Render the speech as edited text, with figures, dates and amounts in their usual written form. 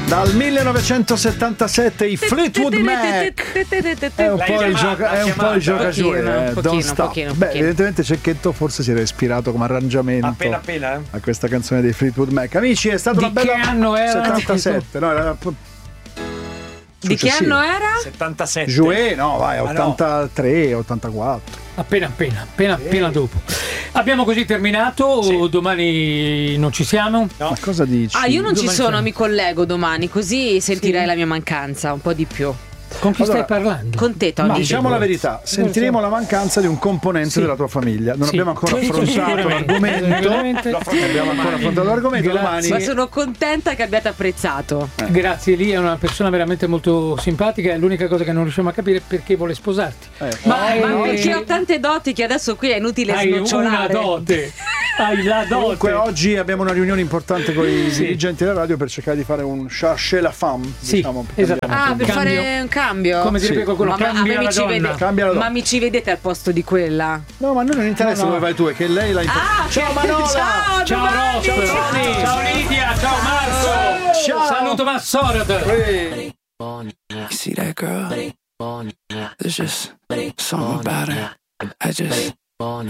Dal 1977 i Fleetwood Mac. È un po' il giocagione. Don't Stop. Beh, evidentemente Cecchetto forse si era ispirato come arrangiamento appena a questa canzone dei Fleetwood Mac. Amici, è stato una bella. Che anno era? 77, no, era di che anno era? 77. Jouet, no, vai, 83, 84. Appena dopo. Abbiamo così terminato. Sì. Domani non ci siamo? No. Ma cosa dici? Ah, io non ci Domani sono, siamo. mi collego domani, così sentirai la mia mancanza un po' di più. Con chi Allora, stai parlando? Con te, Tony. Ma diciamo la verità, sentiremo la mancanza di un componente della tua famiglia. Non abbiamo ancora affrontato l'argomento. Abbiamo ancora affrontato l'argomento. Domani. Ma sono contenta che abbiate apprezzato. Grazie, lì è una persona veramente molto simpatica. È l'unica cosa che non riusciamo a capire è perché vuole sposarti. Ma perché ho tante doti che adesso qui è inutile Hai snocciolare. una dote. Hai la Comunque dote. oggi abbiamo una riunione importante con i dirigenti della radio per cercare di fare un chercher la femme, Sì, diciamo, esatto. Ah, per Cambio. fare un cambio? Come direbbe qualcuno, Ma a cambia me la mi ci donna. vede. Cambia la donna. Ma mi ci vedete al posto di quella? No, ma a noi non interessa No. dove vai tu, è che lei l'ha Ciao Manola! Ciao, Ciao domani! Ross, ciao Lidia, ciao Marco. Ciao. Saluto Massorod. You see that girl? There's just something about her. I just